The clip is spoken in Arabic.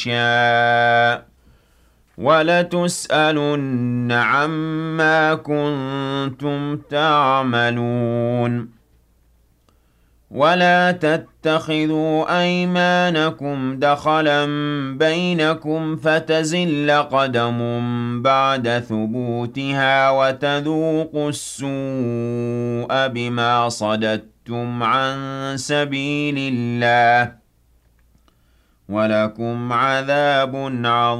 يَشَاءُ وَلَتُسْأَلُنَّ عَمَّا كُنتُمْ تَعْمَلُونَ وَلَا تَتَّخِذُوا أَيْمَانَكُمْ دَخَلًا بَيْنَكُمْ فَتَزِلَّ قَدَمٌ بَعْدَ ثُبُوتِهَا وَتَذُوقُوا السُّوءَ بِمَا صَدَدتُّمْ عَن سَبِيلِ اللَّهِ وَلَكُمْ عَذَابٌ عَظِيمٌ